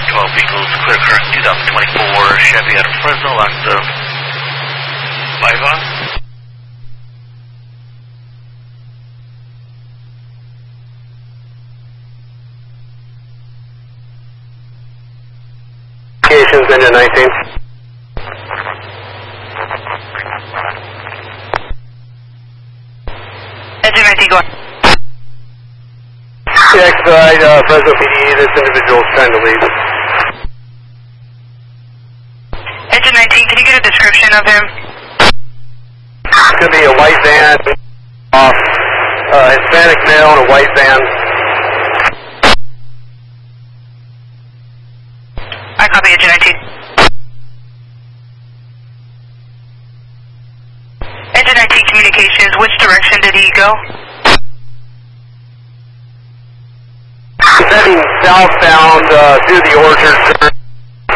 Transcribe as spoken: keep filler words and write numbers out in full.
twelve Eagles, clear current twenty twenty-four Chevy out of Fresno, active. Five on. Communications, engine nineteen. Engine nineteen, go on. X-side, uh, Fresno P D, this individual is trying to leave. Engine nineteen, can you get a description of him? It's going to be a white van, off, uh, Hispanic male in a white van. I copy, engine nineteen. Engine nineteen communications, which direction did he go? Heading southbound uh, through the orchard.